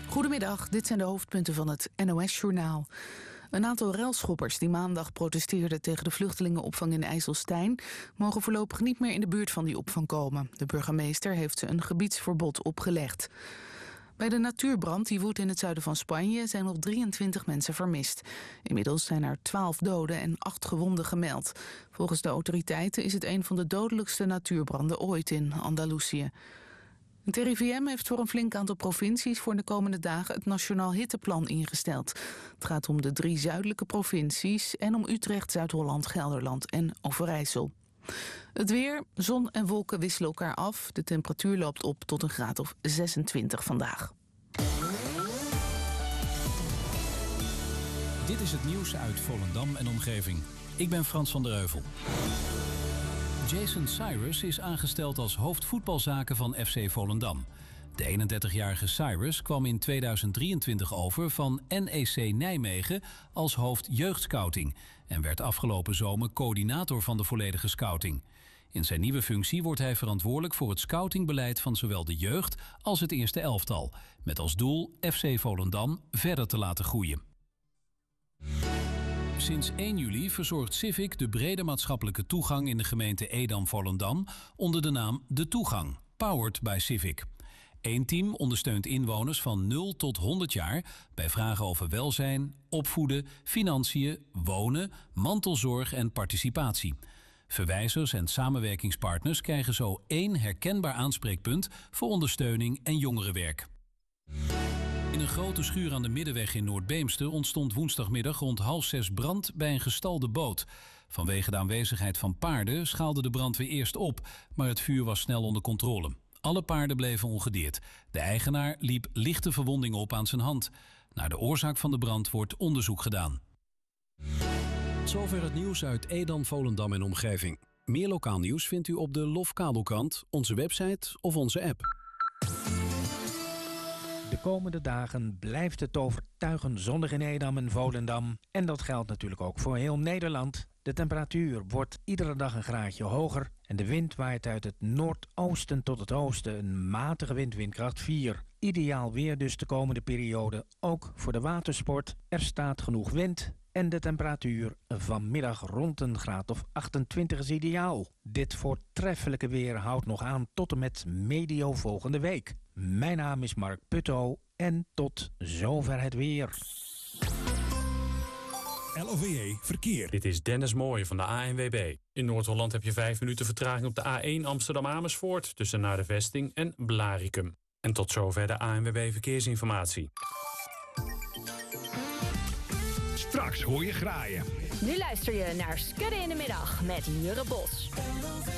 Goedemiddag, dit zijn de hoofdpunten van het NOS-journaal. Een aantal relschoppers die maandag protesteerden tegen de vluchtelingenopvang in IJsselstein mogen voorlopig niet meer in de buurt van die opvang komen. De burgemeester heeft ze een gebiedsverbod opgelegd. Bij de natuurbrand die woedt in het zuiden van Spanje zijn nog 23 mensen vermist. Inmiddels zijn er 12 doden en 8 gewonden gemeld. Volgens de autoriteiten is het een van de dodelijkste natuurbranden ooit in Andalusië. Het RIVM heeft voor een flink aantal provincies voor de komende dagen het Nationaal Hitteplan ingesteld. Het gaat om de 3 zuidelijke provincies en om Utrecht, Zuid-Holland, Gelderland en Overijssel. Het weer, zon en wolken wisselen elkaar af. De temperatuur loopt op tot een graad of 26 vandaag. Dit is het nieuws uit Volendam en omgeving. Ik ben Frans van der Heuvel. Jason Cyrus is aangesteld als hoofdvoetbalzaken van FC Volendam. De 31-jarige Cyrus kwam in 2023 over van NEC Nijmegen als hoofd jeugdscouting en werd afgelopen zomer coördinator van de volledige scouting. In zijn nieuwe functie wordt hij verantwoordelijk voor het scoutingbeleid van zowel de jeugd als het eerste elftal, met als doel FC Volendam verder te laten groeien. Sinds 1 juli verzorgt Civic de brede maatschappelijke toegang in de gemeente Edam-Volendam onder de naam De Toegang, powered by Civic. 1 team ondersteunt inwoners van 0 tot 100 jaar bij vragen over welzijn, opvoeden, financiën, wonen, mantelzorg en participatie. Verwijzers en samenwerkingspartners krijgen zo 1 herkenbaar aanspreekpunt voor ondersteuning en jongerenwerk. In een grote schuur aan de Middenweg in Noord-Beemster ontstond woensdagmiddag rond 5:30 brand bij een gestalde boot. Vanwege de aanwezigheid van paarden schaalde de brandweer eerst op, maar het vuur was snel onder controle. Alle paarden bleven ongedeerd. De eigenaar liep lichte verwondingen op aan zijn hand. Naar de oorzaak van de brand wordt onderzoek gedaan. Zover het nieuws uit Edam, Volendam en omgeving. Meer lokaal nieuws vindt u op de LOF Kabelkrant, onze website of onze app. De komende dagen blijft het overtuigend zonnig in Edam en Volendam. En dat geldt natuurlijk ook voor heel Nederland. De temperatuur wordt iedere dag een graadje hoger. En de wind waait uit het noordoosten tot het oosten. Een matige wind, windkracht 4. Ideaal weer dus de komende periode. Ook voor de watersport. Er staat genoeg wind. En de temperatuur vanmiddag rond een graad of 28 is ideaal. Dit voortreffelijke weer houdt nog aan tot en met medio volgende week. Mijn naam is Mark Putto en tot zover het weer. LOVE Verkeer. Dit is Dennis Mooij van de ANWB. In Noord-Holland heb je 5 minuten vertraging op de A1 Amsterdam-Amersfoort tussen Naar de Vesting en Blaricum. En tot zover de ANWB Verkeersinformatie. Straks hoor je graaien. Nu luister je naar Skudden in de Middag met Jurre Bos.